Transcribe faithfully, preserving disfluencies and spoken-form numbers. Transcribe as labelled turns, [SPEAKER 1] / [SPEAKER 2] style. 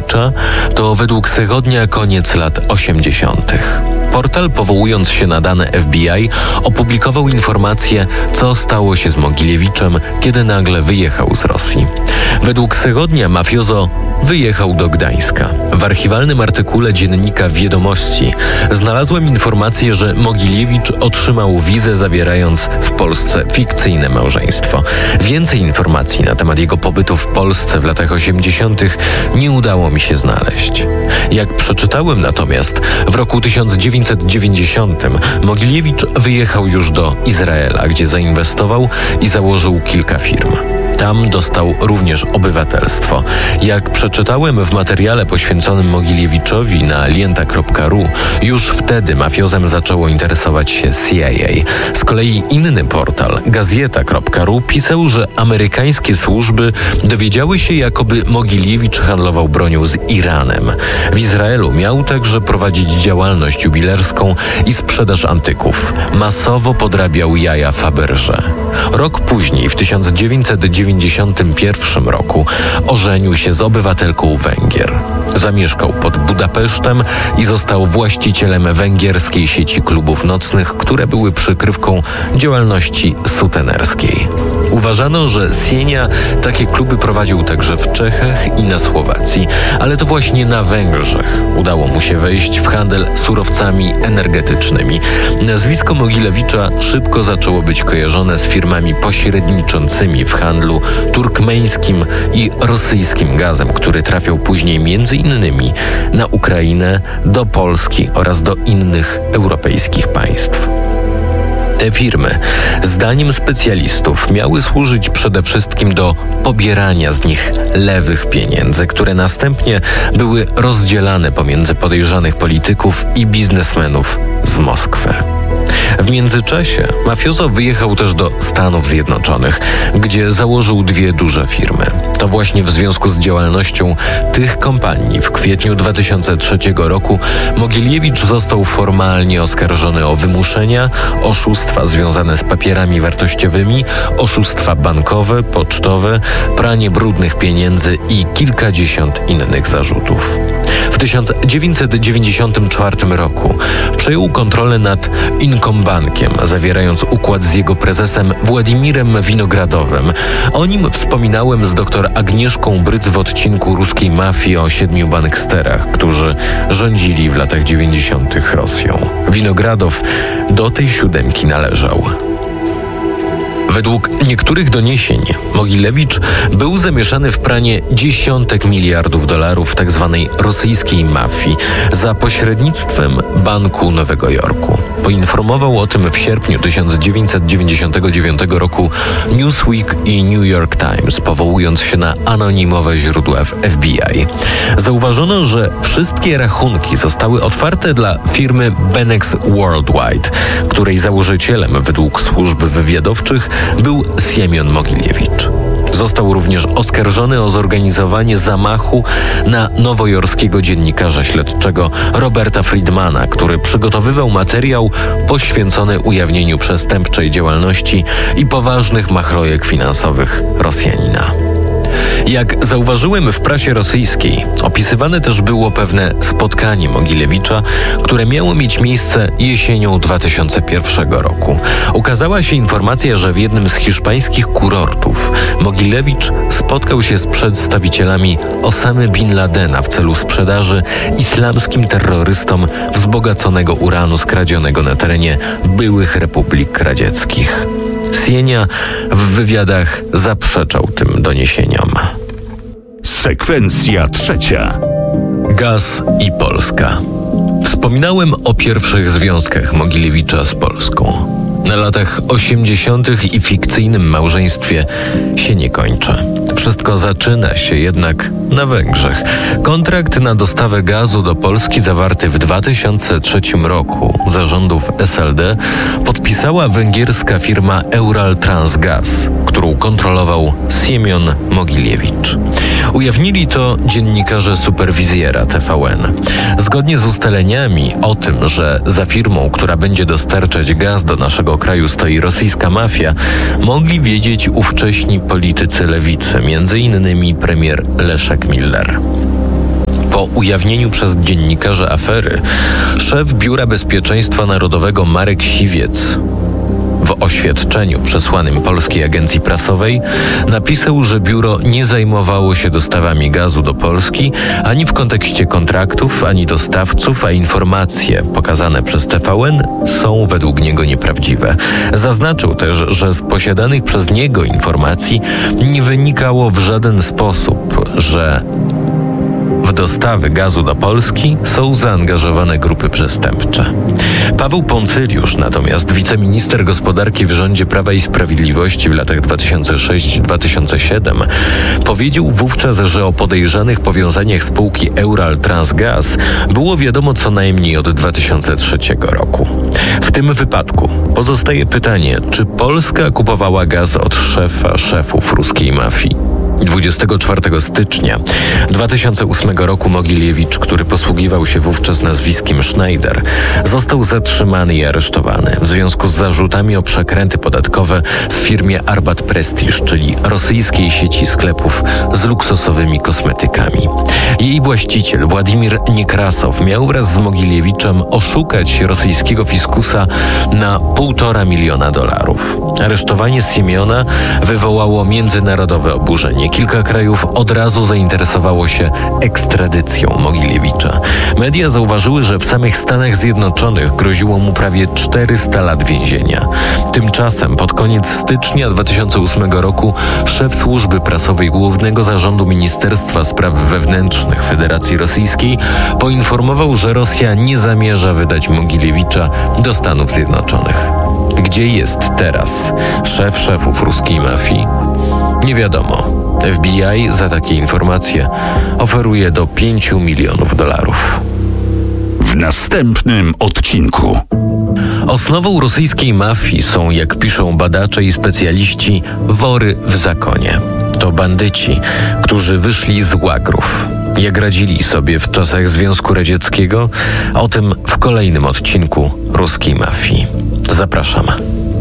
[SPEAKER 1] Mogielewicza to według Sechodnia koniec lat osiemdziesiątych. Portal, powołując się na dane F B I, opublikował informację, co stało się z Mogiliewiczem, kiedy nagle wyjechał z Rosji. Według Sechodnia mafiozo wyjechał do Gdańska. W archiwalnym artykule dziennika Wiadomości znalazłem informację, że Mogiliewicz otrzymał wizę, zawierając w Polsce fikcyjne małżeństwo. Więcej informacji na temat jego pobytu w Polsce w latach osiemdziesiątych nie udało mi się znaleźć. Jak przeczytałem natomiast, w roku tysiąc dziewięćset dziewięćdziesiątym Mogiliewicz wyjechał już do Izraela, gdzie zainwestował i założył kilka firm. Tam dostał również obywatelstwo. Jak przeczytałem w materiale poświęconym Mogiliewiczowi na lienta kropka r u, już wtedy mafiozem zaczęło interesować się C I A. Z kolei inny portal, gazieta kropka r u, pisał, że amerykańskie służby dowiedziały się, jakoby Mogiliewicz handlował bronią z Iranem. W Izraelu miał także prowadzić działalność jubilerską i sprzedaż antyków. Masowo podrabiał jaja Faberże. Rok później, w tysiąc dziewięćset dziewięćdziesiątym pierwszym roku, ożenił się z obywatelką Węgier. Zamieszkał pod Budapesztem i został właścicielem węgierskiej sieci klubów nocnych, które były przykrywką działalności sutenerskiej. Uważano, że Sienia takie kluby prowadził także w Czechach i na Słowacji, ale to właśnie na Węgrzech udało mu się wejść w handel surowcami energetycznymi. Nazwisko Mogilewicza szybko zaczęło być kojarzone z firmami pośredniczącymi w handlu turkmeńskim i rosyjskim gazem, który trafiał później między innymi na Ukrainę, do Polski oraz do innych europejskich państw. Te firmy, zdaniem specjalistów, miały służyć przede wszystkim do pobierania z nich lewych pieniędzy, które następnie były rozdzielane pomiędzy podejrzanych polityków i biznesmenów z Moskwy. W międzyczasie mafiozo wyjechał też do Stanów Zjednoczonych, gdzie założył dwie duże firmy. To właśnie w związku z działalnością tych kompanii w kwietniu dwa tysiące trzeciego roku Mogiliewicz został formalnie oskarżony o wymuszenia, oszustwa związane z papierami wartościowymi, oszustwa bankowe, pocztowe, pranie brudnych pieniędzy i kilkadziesiąt innych zarzutów. W tysiąc dziewięćset dziewięćdziesiątym czwartym roku przejął kontrolę nad Inkombankiem, zawierając układ z jego prezesem Władimirem Winogradowym. O nim wspominałem z dr Agnieszką Bryc w odcinku ruskiej mafii o siedmiu banksterach, którzy rządzili w latach dziewięćdziesiątych Rosją. Winogradow do tej siódemki należał. Według niektórych doniesień Mogilewicz był zamieszany w pranie dziesiątek miliardów dolarów tzw. rosyjskiej mafii za pośrednictwem Banku Nowego Jorku. Poinformował o tym w sierpniu tysiąc dziewięćset dziewięćdziesiątego dziewiątego roku Newsweek i New York Times, powołując się na anonimowe źródła w F B I. Zauważono, że wszystkie rachunki zostały otwarte dla firmy Benex Worldwide, której założycielem według służb wywiadowczych był Siemion Mogiliewicz. Został również oskarżony o zorganizowanie zamachu na nowojorskiego dziennikarza śledczego Roberta Friedmana, który przygotowywał materiał poświęcony ujawnieniu przestępczej działalności i poważnych machlojek finansowych Rosjanina. Jak zauważyłem w prasie rosyjskiej, opisywane też było pewne spotkanie Mogilewicza, które miało mieć miejsce jesienią dwa tysiące pierwszego roku. Ukazała się informacja, że w jednym z hiszpańskich kurortów Mogilewicz spotkał się z przedstawicielami Osamy Bin Ladena w celu sprzedaży islamskim terrorystom wzbogaconego uranu skradzionego na terenie byłych republik radzieckich. Sienia w wywiadach zaprzeczał tym doniesieniom.
[SPEAKER 2] Sekwencja trzecia.
[SPEAKER 1] Gaz i Polska. Wspominałem o pierwszych związkach Mogiliewicza z Polską. Na latach osiemdziesiątych i fikcyjnym małżeństwie się nie kończy. Wszystko zaczyna się jednak na Węgrzech. Kontrakt na dostawę gazu do Polski zawarty w dwa tysiące trzecim roku za rządów S L D podpisała węgierska firma Euraltransgaz, którą kontrolował Siemion Mogiliewicz. Ujawnili to dziennikarze Superwizjera T V N. Zgodnie z ustaleniami o tym, że za firmą, która będzie dostarczać gaz do naszego kraju, stoi rosyjska mafia, mogli wiedzieć ówcześni politycy lewicy, między innymi premier Leszek Miller. ujawnieniu przez dziennikarzy afery, szef Biura Bezpieczeństwa Narodowego Marek Siwiec w oświadczeniu przesłanym Polskiej Agencji Prasowej napisał, że biuro nie zajmowało się dostawami gazu do Polski ani w kontekście kontraktów, ani dostawców, a informacje pokazane przez T V N są według niego nieprawdziwe. Zaznaczył też, że z posiadanych przez niego informacji nie wynikało w żaden sposób, że w dostawy gazu do Polski są zaangażowane grupy przestępcze. Paweł Poncyliusz, natomiast wiceminister gospodarki w rządzie Prawa i Sprawiedliwości w latach dwa tysiące szóstym do dwa tysiące siódmego, powiedział wówczas, że o podejrzanych powiązaniach spółki Eural Transgaz było wiadomo co najmniej od dwa tysiące trzeciego roku. W tym wypadku pozostaje pytanie, czy Polska kupowała gaz od szefa szefów ruskiej mafii? dwudziestego czwartego stycznia dwa tysiące ósmego roku Mogielewicz, który posługiwał się wówczas nazwiskiem Schneider, został zatrzymany i aresztowany w związku z zarzutami o przekręty podatkowe w firmie Arbat Prestige, czyli rosyjskiej sieci sklepów z luksusowymi kosmetykami. Jej właściciel Władimir Niekrasow miał wraz z Mogiliewiczem oszukać rosyjskiego fiskusa na półtora miliona dolarów. Aresztowanie Siemiona wywołało międzynarodowe oburzenie. Kilka krajów od razu zainteresowało się ekstradycją Mogielewicza. Media zauważyły, że w samych Stanach Zjednoczonych groziło mu prawie czterysta lat więzienia. Tymczasem pod koniec stycznia dwa tysiące ósmego roku szef służby prasowej Głównego Zarządu Ministerstwa Spraw Wewnętrznych Federacji Rosyjskiej poinformował, że Rosja nie zamierza wydać Mogielewicza do Stanów Zjednoczonych. Gdzie jest teraz szef szefów ruskiej mafii? Nie wiadomo. F B I za takie informacje oferuje do pięciu milionów dolarów.
[SPEAKER 2] W następnym odcinku.
[SPEAKER 1] Osnową rosyjskiej mafii są, jak piszą badacze i specjaliści, wory w zakonie. To bandyci, którzy wyszli z łagrów. Jak radzili sobie w czasach Związku Radzieckiego, o tym w kolejnym odcinku ruskiej mafii. Zapraszam.